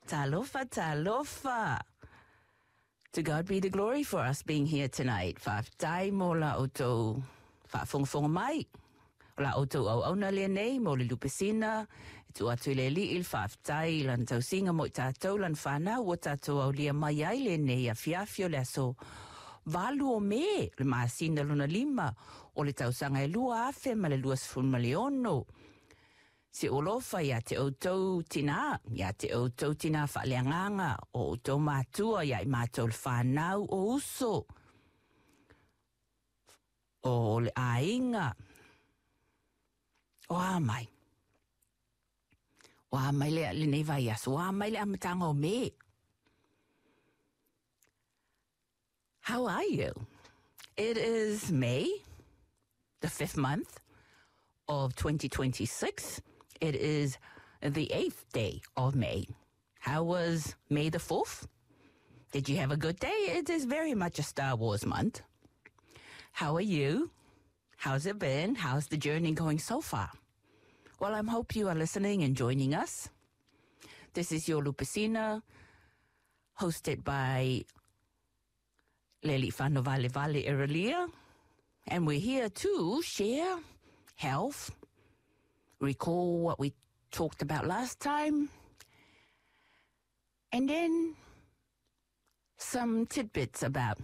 Talofa, talofa. To God be the glory for us being here tonight. Whaftai mo la oto whafongfonga mai. La oto au au na le nei mo le lupesina. Tu atu le li il whaftai lan tau singa mo tātou lan whana o tātou au lia mai ai le nei a fiafio le aso. Valu o me le maasina luna lima o le tau sanga e lua afe ma le lua sifun ma le ono. Se olofa ia te outou tina whaaleanganga o outou mātua ia I mātou le whanau o uso o le ainga o amai le nei vai aso o amai le amatanga o me. How are you? It is May, the 5th month of 2026. It is the 8th day of May. How was May the 4th? Did you have a good day? It is very much a Star Wars month. How are you? How's it been? How's the journey going so far? Well, I hope you are listening and joining us. This is your Lupesina, hosted by Leli Whanovale Vale Iralia. And we're here to share health, recall what we talked about last time, and then some tidbits about